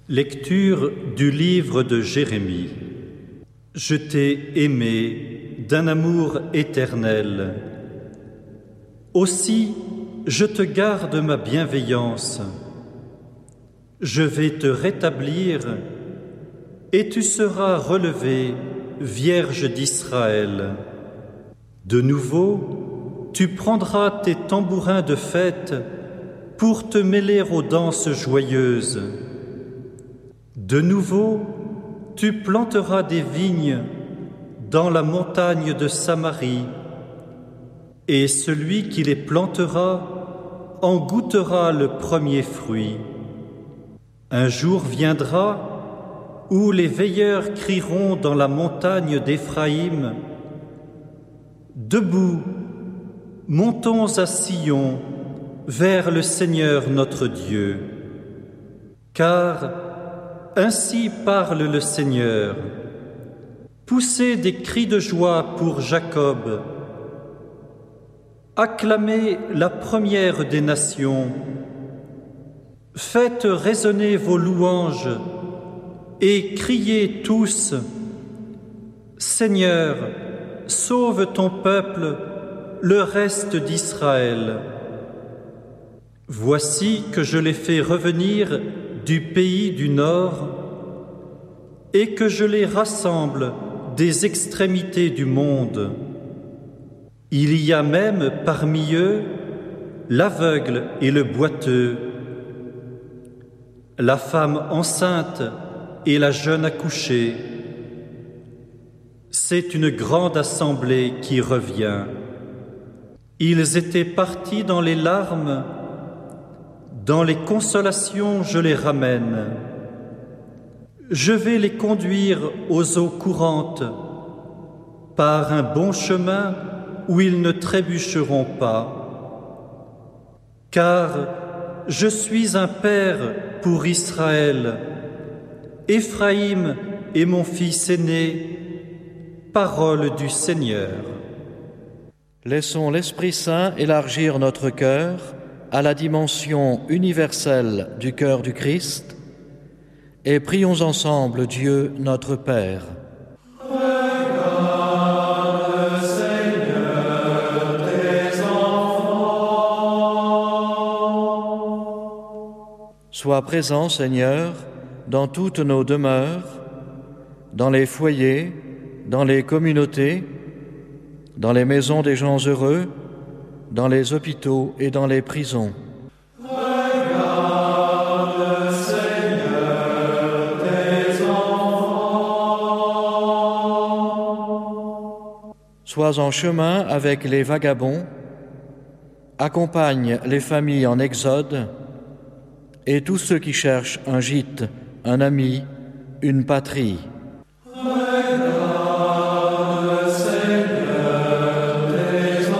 Lecture du livre de Jérémie. Je t'ai aimé d'un amour éternel. Aussi, je te garde ma bienveillance. Je vais te rétablir et tu seras relevé, Vierge d'Israël. De nouveau, tu prendras tes tambourins de fête pour te mêler aux danses joyeuses. De nouveau, tu planteras des vignes dans la montagne de Samarie, et celui qui les plantera en goûtera le premier fruit. Un jour viendra où les veilleurs crieront dans la montagne d'Éphraïm: Debout, montons à Sion, vers le Seigneur notre Dieu. Car ainsi parle le Seigneur: poussez des cris de joie pour Jacob, acclamez la première des nations, faites résonner vos louanges et criez tous: Seigneur, sauve ton peuple, le reste d'Israël. Voici que je les fais revenir du pays du nord et que je les rassemble des extrémités du monde. Il y a même parmi eux l'aveugle et le boiteux, la femme enceinte et la jeune accouchée. C'est une grande assemblée qui revient. Ils étaient partis dans les larmes, dans les consolations je les ramène. Je vais les conduire aux eaux courantes, par un bon chemin où ils ne trébucheront pas. Car je suis un père pour Israël. Éphraïm est mon fils aîné, parole du Seigneur. Laissons l'Esprit Saint élargir notre cœur à la dimension universelle du cœur du Christ et prions ensemble Dieu notre Père. Regarde, Seigneur, tes enfants. Sois présent, Seigneur, dans toutes nos demeures, dans les foyers, dans les communautés, dans les maisons des gens heureux, dans les hôpitaux et dans les prisons. Regarde, Seigneur, tes enfants. Sois en chemin avec les vagabonds, accompagne les familles en exode et tous ceux qui cherchent un gîte, un ami, une patrie. Regarde, Seigneur, tes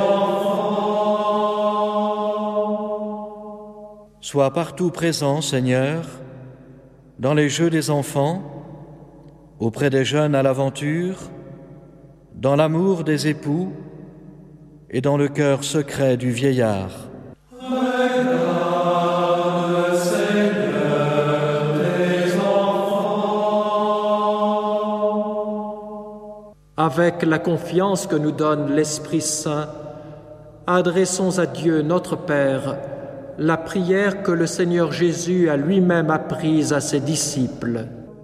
enfants. Sois partout présent, Seigneur, dans les jeux des enfants, auprès des jeunes à l'aventure, dans l'amour des époux et dans le cœur secret du vieillard. Regarde, Seigneur, tes enfants. Avec la confiance que nous donne l'Esprit Saint, adressons à Dieu notre Père la prière que le Seigneur Jésus a lui-même apprise à ses disciples.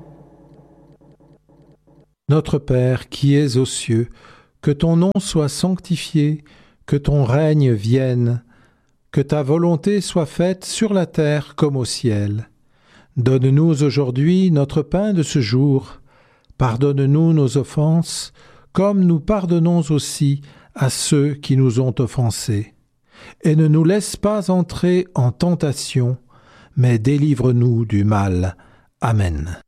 Notre Père qui es aux cieux, que ton nom soit sanctifié, que ton règne vienne, que ta volonté soit faite sur la terre comme au ciel. Donne-nous aujourd'hui notre pain de ce jour. Pardonne-nous nos offenses, comme nous pardonnons aussi à ceux qui nous ont offensés. Et ne nous laisse pas entrer en tentation, mais délivre-nous du mal. Amen.